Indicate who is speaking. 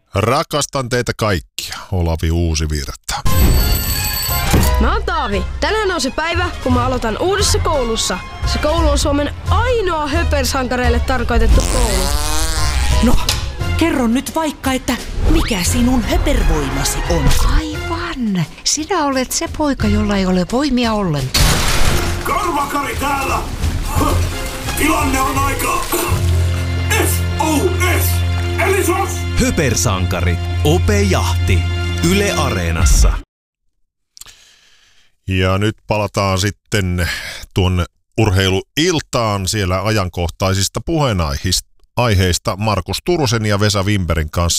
Speaker 1: Rakastan teitä kaikkia, Olavi Uusivirta.
Speaker 2: Mä oon Taavi. Tänään on se päivä, kun mä aloitan uudessa koulussa. Se koulu on Suomen ainoa höpersankareille tarkoitettu koulu.
Speaker 3: No, kerro nyt vaikka, että mikä sinun höpervoimasi on.
Speaker 4: Aivan. Sinä olet se poika, jolla ei ole voimia ollenkaan.
Speaker 5: Karvakari täällä! Tilanne on aika... SOS! Eli SOS!
Speaker 6: Höpersankari. Ope Jahti. Yle Areenassa.
Speaker 1: Ja nyt palataan sitten tuonne urheiluiltaan siellä ajankohtaisista puheenaiheista Markus Turusen ja Vesa Wimbergin kanssa.